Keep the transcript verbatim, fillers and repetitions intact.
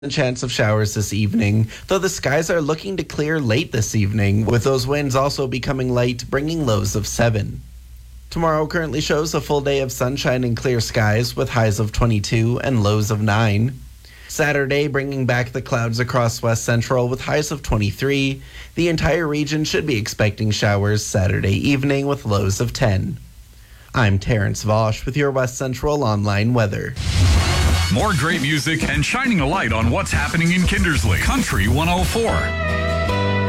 Chance of showers this evening, though the skies are looking to clear late this evening, with those winds also becoming light, bringing lows of seven. Tomorrow currently shows a full day of sunshine and clear skies with highs of twenty-two and lows of nine. Saturday bringing back the clouds across West Central with highs of twenty-three. The entire region should be expecting showers Saturday evening with lows of ten. I'm Terrence Vosch with your West Central online weather. More great music and shining a light on what's happening in Kindersley. Country one oh four.